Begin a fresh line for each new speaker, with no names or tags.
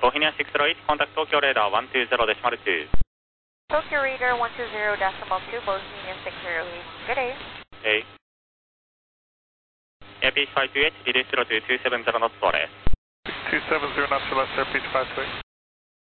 Bohemian 608, contact Tokyo Radar 120.2.
Tokyo Radar 120.2, Bohemian 608. Good day.
Hey. Airpeach 528, reduce 02 270 knots for rest.
270 knots for left, Airpeach 528.